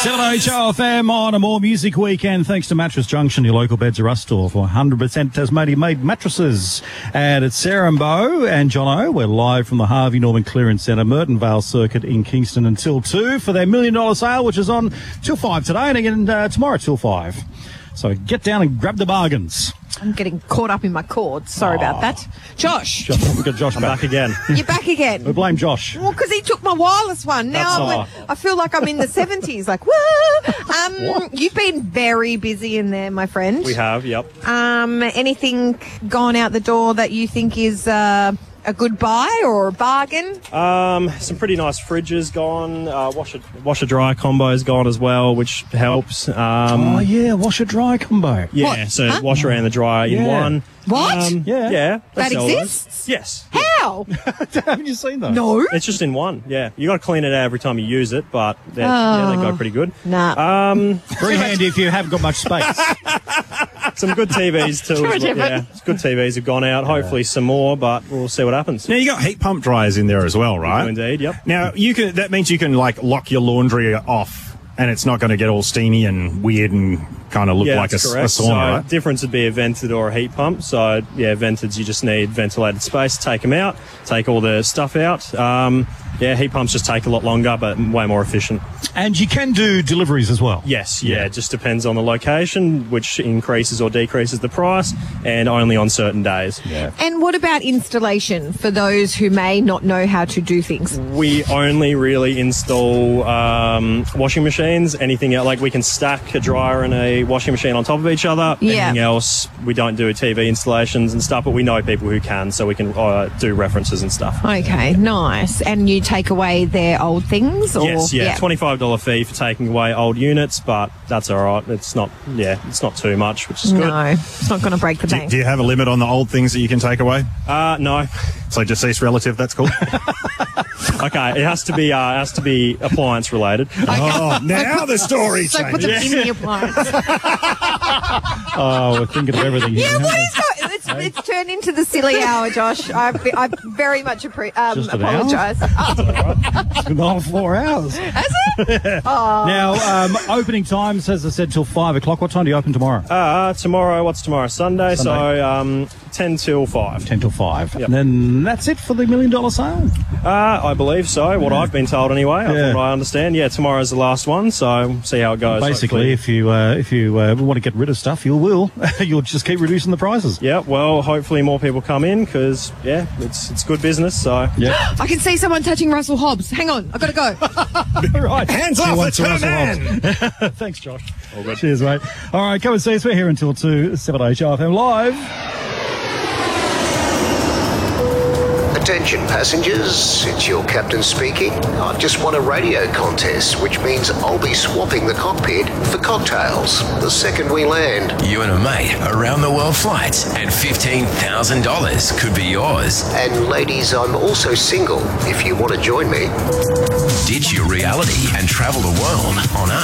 7HOFM on a More Music Weekend. Thanks to Mattress Junction, your local Beds R Us store for 100% Tasmania-made mattresses. And it's Sarah and Bo and Jono. We're live from the Harvey Norman Clearance Centre, Merton Vale Circuit in Kingston until 2 for their $1 million sale, which is on till 5 today and again tomorrow till 5. So get down and grab the bargains. I'm getting caught up in my cords. Sorry about that. Josh. We've got Josh back again. You're back again. We blame Josh. Well, because he took my wireless one. Now I feel like I'm in the 70s. Like, whoa. You've been very busy in there, my friend. We have, yep. Anything gone out the door that you think is a good buy or a bargain? Some pretty nice fridges gone. Washer dryer combo's gone as well, which helps. Washer dryer combo. Yeah, What? so Huh? washer and the dryer in one. What? Yeah. Yeah. they That sell those. exists? Yes. How? Haven't you seen those? No. It's just in one. Yeah. You got to clean it out every time you use it, but they go pretty good. Nah. Very handy if you haven't got much space. Some good TVs too. Yeah, good TVs have gone out. Hopefully some more, but we'll see what happens. Now, you got heat pump dryers in there as well, right? Indeed, yep. Now, that means you can, lock your laundry off and it's not going to get all steamy and weird and kind of look like a that's correct. sauna, So right? difference would be a vented or a heat pump. So, venteds, you just need ventilated space. Take them out, take all the stuff out. Heat pumps just take a lot longer, but way more efficient. And you can do deliveries as well. Yes, it just depends on the location, which increases or decreases the price, and only on certain days. Yeah. And what about installation for those who may not know how to do things? We only really install washing machines. Anything else, we can stack a dryer and a washing machine on top of each other. Yeah. Anything else, we don't do TV installations and stuff, but we know people who can, so we can do references and stuff. Okay, nice. And you take away their old things? Or? Yes, $25 fee for taking away old units, but that's all right. It's not too much, which is good. No, it's not going to break the bank. Do you have a limit on the old things that you can take away? No. So deceased relative, that's cool. Okay, it has to be appliance related. Oh, now the story So put them changes. in the appliance. Oh, we're thinking of everything here. Yeah, what is going? It's turned into the silly hour, Josh. I very much Just an hour? apologise. It's been the whole 4 hours. Has it? Now, opening times, as I said, till 5 o'clock. What time do you open tomorrow? Tomorrow, what's tomorrow? Sunday. So 10 till 5. 10 till 5. Yep. And then that's it for the $1 million sale. I believe so. What I've been told anyway. What I understand. Yeah, tomorrow's the last one. So see how it goes. Basically, if you want to get rid of stuff, you will. You'll just keep reducing the prices. Yeah. Well, hopefully more people come in because it's good business. So Yeah. I can see someone touching Russell Hobbs. Hang on, I've got to go. Right. Hands off, it's her man. Thanks, Josh. All good. Cheers, mate. All right, come and see us. We're here until 2, 7HRFM Live. Attention passengers, it's your captain speaking. I've just won a radio contest, which means I'll be swapping the cockpit for cocktails the second we land. You and a mate around the world flights and $15,000 could be yours. And ladies, I'm also single if you want to join me. Ditch your reality and travel the world on us.